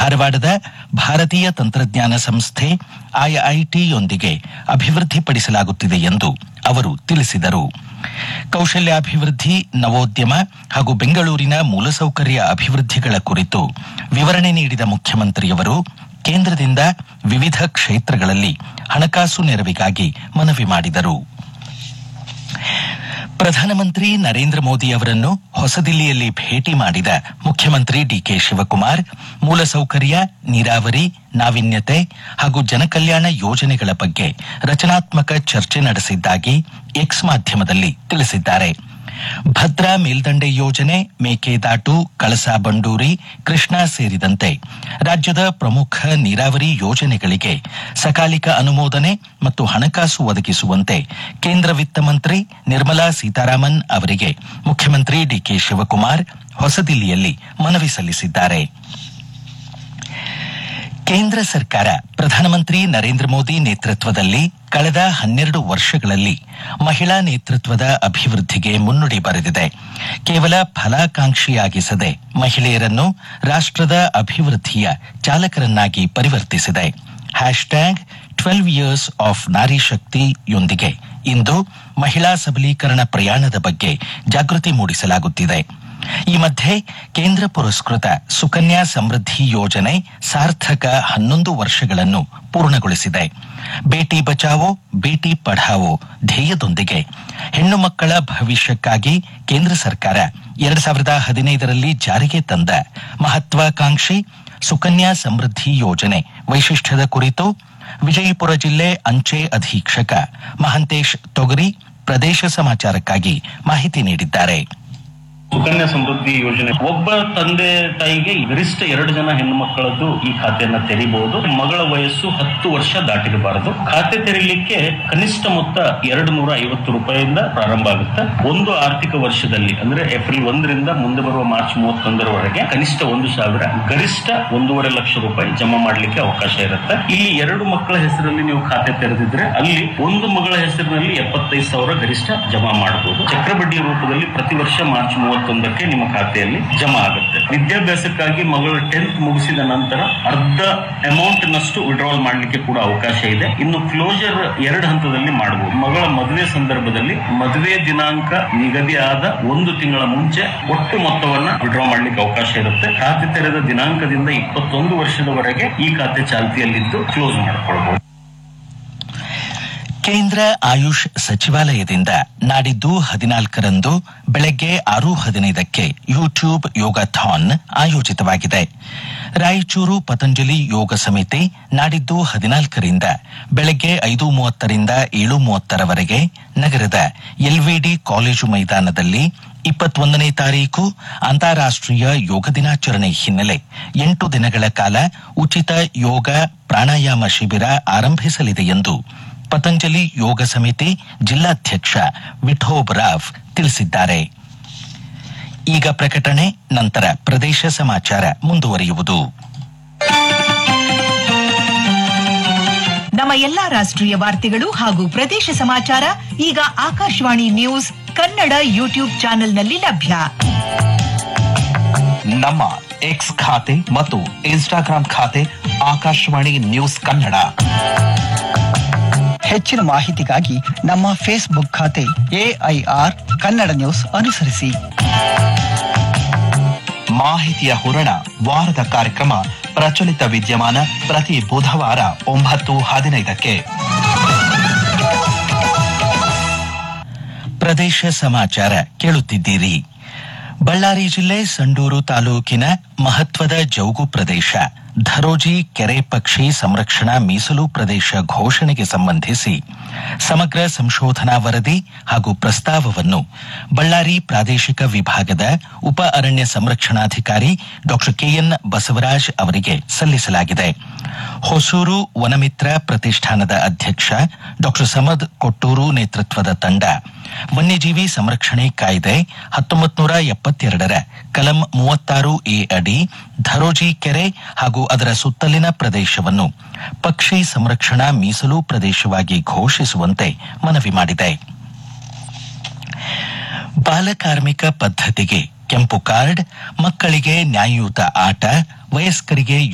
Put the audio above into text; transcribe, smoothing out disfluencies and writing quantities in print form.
ಧಾರವಾಡದ ಭಾರತೀಯ ತಂತ್ರಜ್ಞಾನ ಸಂಸ್ಥೆ ಐಐಟಿಯೊಂದಿಗೆ ಅಭಿವೃದ್ಧಿಪಡಿಸಲಾಗುತ್ತಿದೆ ಎಂದು ಅವರು ತಿಳಿಸಿದರು. ಕೌಶಲ್ಯಾಭಿವೃದ್ಧಿ, ನವೋದ್ಯಮ ಹಾಗೂ ಬೆಂಗಳೂರಿನ ಮೂಲಸೌಕರ್ಯ ಅಭಿವೃದ್ಧಿಗಳ ಕುರಿತು ವಿವರಣೆ ನೀಡಿದ ಮುಖ್ಯಮಂತ್ರಿಯವರು ಕೇಂದ್ರದಿಂದ ವಿವಿಧ ಕ್ಷೇತ್ರಗಳಲ್ಲಿ ಹಣಕಾಸು ನೆರವಿಗಾಗಿ ಮನವಿ ಮಾಡಿದರು. ಪ್ರಧಾನಮಂತ್ರಿ ನರೇಂದ್ರ ಮೋದಿ ಅವರನ್ನು ಹೊಸದಿಲ್ಲಿಯಲ್ಲಿ ಭೇಟಿ ಮಾಡಿದ ಮುಖ್ಯಮಂತ್ರಿ ಡಿಕೆ ಶಿವಕುಮಾರ್ ಮೂಲಸೌಕರ್ಯ, ನೀರಾವರಿ, ನಾವೀನ್ಯತೆ ಹಾಗೂ ಜನಕಲ್ಯಾಣ ಯೋಜನೆಗಳ ಬಗ್ಗೆ ರಚನಾತ್ಮಕ ಚರ್ಚೆ ನಡೆಸಿದ್ದಾಗಿ ಎಕ್ಸ್ ಮಾಧ್ಯಮದಲ್ಲಿ ತಿಳಿಸಿದ್ದಾರೆ. ಭದ್ರಾ ಮೇಲ್ದಂಡೆ ಯೋಜನೆ, ಮೇಕೆದಾಟು, ಕಳಸಾ ಬಂಡೂರಿ, ಕೃಷ್ಣಾ ಸೇರಿದಂತೆ ರಾಜ್ಯದ ಪ್ರಮುಖ ನೀರಾವರಿ ಯೋಜನೆಗಳಿಗೆ ಸಕಾಲಿಕ ಅನುಮೋದನೆ ಮತ್ತು ಹಣಕಾಸು ಒದಗಿಸುವಂತೆ ಕೇಂದ್ರ ವಿತ್ತ ಮಂತ್ರಿ ನಿರ್ಮಲಾ ಸೀತಾರಾಮನ್ ಅವರಿಗೆ ಮುಖ್ಯಮಂತ್ರಿ ಡಿಕೆ ಶಿವಕುಮಾರ್ ಹೊಸದಿಲ್ಲಿಯಲ್ಲಿ ಮನವಿ ಸಲ್ಲಿಸಿದ್ದಾರೆ. ಕೇಂದ್ರ ಸರ್ಕಾರ ಪ್ರಧಾನಮಂತ್ರಿ ನರೇಂದ್ರ ಮೋದಿ ನೇತೃತ್ವದಲ್ಲಿ ಕಳೆದ 12 ವರ್ಷಗಳಲ್ಲಿ ಮಹಿಳಾ ನೇತೃತ್ವದ ಅಭಿವೃದ್ಧಿಗೆ ಮುನ್ನುಡಿ ಬರೆದಿದೆ. ಕೇವಲ ಫಲಾಕಾಂಕ್ಷಿಯಾಗಿಸದೆ ಮಹಿಳೆಯರನ್ನು ರಾಷ್ಟ್ರದ ಅಭಿವೃದ್ಧಿಯ ಚಾಲಕರನ್ನಾಗಿ ಪರಿವರ್ತಿಸಿದೆ. #12 years of ನಾರಿ ಶಕ್ತಿಯೊಂದಿಗೆ ಇಂದು ಮಹಿಳಾ ಸಬಲೀಕರಣ ಪ್ರಯಾಣದ ಬಗ್ಗೆ ಜಾಗೃತಿ ಮೂಡಿಸಲಾಗುತ್ತಿದೆ. ಈ ಮಧ್ಯೆ ಕೇಂದ್ರ ಪುರಸ್ಕೃತ ಸುಕನ್ಯಾ ಸಮೃದ್ಧಿ ಯೋಜನೆ ಸಾರ್ಥಕ 11 ವರ್ಷಗಳನ್ನು ಪೂರ್ಣಗೊಳಿಸಿದೆ. ಬೇಟಿ ಬಚಾವೋ ಬೇಟಿ ಪಢಾವೋ ಧ್ಯೇಯದೊಂದಿಗೆ ಹೆಣ್ಣು ಮಕ್ಕಳ ಭವಿಷ್ಯಕ್ಕಾಗಿ ಕೇಂದ್ರ ಸರ್ಕಾರ 2015ರಲ್ಲಿ ಜಾರಿಗೆ ತಂದ ಮಹತ್ವಾಕಾಂಕ್ಷಿ ಸುಕನ್ಯಾ ಸಮೃದ್ಧಿ ಯೋಜನೆ ವೈಶಿಷ್ಟ್ಯದ ಕುರಿತು ವಿಜಯಪುರ ಜಿಲ್ಲೆ ಅಂಚೆ ಅಧೀಕ್ಷಕ ಮಹಂತೇಶ್ ತೊಗರಿ ಪ್ರದೇಶ ಸಮಾಚಾರಕ್ಕಾಗಿ ಮಾಹಿತಿ ನೀಡಿದ್ದಾರೆ. ಸುಕನ್ಯಾ ಸಮೃದ್ಧಿ ಯೋಜನೆ ಒಬ್ಬ ತಂದೆ ತಾಯಿಗೆ ಗರಿಷ್ಠ 2 ಜನ ಹೆಣ್ಣು ಮಕ್ಕಳದ್ದು ಈ ಖಾತೆಯನ್ನ ತೆರೀಬಹುದು. ಮಗಳ ವಯಸ್ಸು 10 ವರ್ಷ ದಾಟಿರಬಾರದು. ಖಾತೆ ತೆರೀಲಿಕ್ಕೆ ಕನಿಷ್ಠ ಮೊತ್ತ 250 ರೂಪಾಯಿಯಿಂದ ಪ್ರಾರಂಭ ಆಗುತ್ತೆ. ಒಂದು ಆರ್ಥಿಕ ವರ್ಷದಲ್ಲಿ ಅಂದ್ರೆ ಏಪ್ರಿಲ್ 1ರಿಂದ ಮುಂದೆ ಬರುವ ಮಾರ್ಚ್ 31ರವರೆಗೆ ಕನಿಷ್ಠ 1,000, ಗರಿಷ್ಠ 1.5 ಲಕ್ಷ ರೂಪಾಯಿ ಜಮಾ ಮಾಡಲಿಕ್ಕೆ ಅವಕಾಶ ಇರುತ್ತೆ. ಇಲ್ಲಿ 2 ಮಕ್ಕಳ ಹೆಸರಲ್ಲಿ ನೀವು ಖಾತೆ ತೆರೆದಿದ್ರೆ ಅಲ್ಲಿ ಒಂದು ಮಗಳ ಹೆಸರಿನಲ್ಲಿ 75,000 ಗರಿಷ್ಠ ಜಮಾ ಮಾಡಬಹುದು. ಚಕ್ರಬಡ್ಡಿ ರೂಪದಲ್ಲಿ ಪ್ರತಿ ವರ್ಷ ಮಾರ್ಚ್ 31ಕ್ಕೆ ನಿಮ್ಮ ಖಾತೆಯಲ್ಲಿ ಜಮಾ ಆಗುತ್ತೆ. ವಿದ್ಯಾಭ್ಯಾಸಕ್ಕಾಗಿ ಮಗಳು 10th ಮುಗಿಸಿದ ನಂತರ ಅರ್ಧ ಅಮೌಂಟ್ ನಷ್ಟು ವಿಡ್ರಾಲ್ ಮಾಡಲಿಕ್ಕೆ ಕೂಡ ಅವಕಾಶ ಇದೆ. ಇನ್ನು ಕ್ಲೋಜರ್ 2 ಹಂತದಲ್ಲಿ ಮಾಡಬಹುದು. ಮಗಳ ಮದುವೆ ಸಂದರ್ಭದಲ್ಲಿ ಮದುವೆ ದಿನಾಂಕ ನಿಗದಿ ಆದ 1 ತಿಂಗಳ ಮುಂಚೆ ಒಟ್ಟು ಮೊತ್ತವನ್ನ ವಿಡ್ರಾ ಮಾಡಲಿಕ್ಕೆ ಅವಕಾಶ ಇರುತ್ತೆ. ಖಾತೆ ತೆರೆದ ದಿನಾಂಕದಿಂದ 21 ವರ್ಷದವರೆಗೆ ಈ ಖಾತೆ ಚಾಲ್ತಿಯಲ್ಲಿದ್ದು ಕ್ಲೋಸ್ ಮಾಡಿಕೊಳ್ಳಬಹುದು. ಕೇಂದ್ರ ಆಯುಷ್ ಸಚಿವಾಲಯದಿಂದ ನಾಡಿದ್ದು 14ರಂದು ಬೆಳಗ್ಗೆ 6:15ಕ್ಕೆ ಯೂಟ್ಯೂಬ್ ಯೋಗಾಥಾನ್ ಆಯೋಜಿತವಾಗಿದೆ. ರಾಯಚೂರು ಪತಂಜಲಿ ಯೋಗ ಸಮಿತಿ ನಾಡಿದ್ದು 14ರಿಂದ ಬೆಳಗ್ಗೆ 5:30ರಿಂದ 7:30ರವರೆಗೆ ನಗರದ ಎಲ್ವಿಡಿ ಕಾಲೇಜು ಮೈದಾನದಲ್ಲಿ 21ನೇ ತಾರೀಕು ಅಂತಾರಾಷ್ಟ್ರೀಯ ಯೋಗ ದಿನಾಚರಣೆ ಹಿನ್ನೆಲೆ 8 ದಿನಗಳ ಕಾಲ ಉಚಿತ ಯೋಗ ಪ್ರಾಣಾಯಾಮ ಶಿಬಿರ ಆರಂಭಿಸಲಿದೆ ಎಂದು ಪತಂಜಲಿ ಯೋಗ ಸಮಿತಿ ಜಿಲ್ಲಾಧ್ಯಕ್ಷ ವಿಠೋಬ್ ರಾವ್ ತಿಳಿಸಿದ್ದಾರೆ. ಈಗ ಪ್ರಕಟಣೆ, ನಂತರ ಪ್ರದೇಶ ಸಮಾಚಾರ ಮುಂದುವರಿಯುವುದು. ನಮ್ಮ ಎಲ್ಲಾ ರಾಷ್ಟ್ರೀಯ ವಾರ್ತೆಗಳು ಹಾಗೂ ಪ್ರದೇಶ ಸಮಾಚಾರ ಈಗ ಆಕಾಶವಾಣಿ ನ್ಯೂಸ್ ಕನ್ನಡ ಯೂಟ್ಯೂಬ್ ಚಾನೆಲ್ನಲ್ಲಿ ಲಭ್ಯ. ನಮ್ಮ ಎಕ್ಸ್ ಖಾತೆ ಮತ್ತು ಇನ್ಸ್ಟಾಗ್ರಾಂ ಖಾತೆ ಆಕಾಶವಾಣಿ ನ್ಯೂಸ್ ಕನ್ನಡ. ಹೆಚ್ಚಿನ ಮಾಹಿತಿಗಾಗಿ ನಮ್ಮ ಫೇಸ್ಬುಕ್ ಖಾತೆ AIR ಕನ್ನಡ ನ್ಯೂಸ್ ಅನುಸರಿಸಿ. ಮಾಹಿತಿಯ ಹೂರಣ ವಾರದ ಕಾರ್ಯಕ್ರಮ ಪ್ರಚಲಿತ ವಿದ್ಯಮಾನ ಪ್ರತಿ ಬುಧವಾರ 9:15ಕ್ಕೆ. ಪ್ರದೇಶ ಸಮಾಚಾರ ಕೇಳುತ್ತಿದ್ದೀರಿ. ಬಳ್ಳಾರಿ ಜಿಲ್ಲೆ ಸಂಡೂರು ತಾಲೂಕಿನ ಮಹತ್ವದ ಜೌಗು ಪ್ರದೇಶ ಧರೋಜಿ ಕೆರೆ ಪಕ್ಷಿ ಸಂರಕ್ಷಣಾ ಮೀಸಲು ಪ್ರದೇಶ ಘೋಷಣೆಗೆ ಸಂಬಂಧಿಸಿ ಸಮಗ್ರ ಸಂಶೋಧನಾ ವರದಿ ಹಾಗೂ ಪ್ರಸ್ತಾವವನ್ನು ಬಳ್ಳಾರಿ ಪ್ರಾದೇಶಿಕ ವಿಭಾಗದ ಉಪ ಅರಣ್ಯ ಸಂರಕ್ಷಣಾಧಿಕಾರಿ ಡಾ KN ಬಸವರಾಜ್ ಅವರಿಗೆ ಸಲ್ಲಿಸಲಾಗಿದೆ. ಹೊಸೂರು ವನಮಿತ್ರ ಪ್ರತಿಷ್ಠಾನದ ಅಧ್ಯಕ್ಷ ಡಾ ಸಮದ್ ಕೊಟ್ಟೂರು ನೇತೃತ್ವದ ತಂಡ ವನ್ಯಜೀವಿ ಸಂರಕ್ಷಣೆ ಕಾಯ್ದೆ 1972ರ ಕಲಂ 36A ಅಡಿ ಧರೋಜಿ ಕೆರೆ ಹಾಗೂ ಅದರ ಸುತ್ತಲಿನ ಪ್ರದೇಶವನ್ನು ಪಕ್ಷಿ ಸಂರಕ್ಷಣಾ ಮೀಸಲು ಪ್ರದೇಶವಾಗಿ ಘೋಷಿಸುವಂತೆ ಮನವಿ ಮಾಡಿದೆ. ಬಾಲಕಾರ್ಮಿಕ ಪದ್ಧತಿಗೆ ಕೆಂಪು ಕಾರ್ಡ್, ಮಕ್ಕಳಿಗೆ ನ್ಯಾಯಯುತ ಆಟ, ವಯಸ್ಕರಿಗೆ